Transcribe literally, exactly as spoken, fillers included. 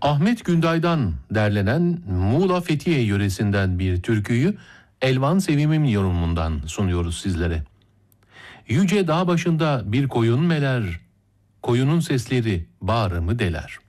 Ahmet Günday'dan derlenen Muğla Fethiye yöresinden bir türküyü Elvan Sevim'in yorumundan sunuyoruz sizlere. Yüce dağ başında bir koyun meler, koyunun sesleri bağrımı deler.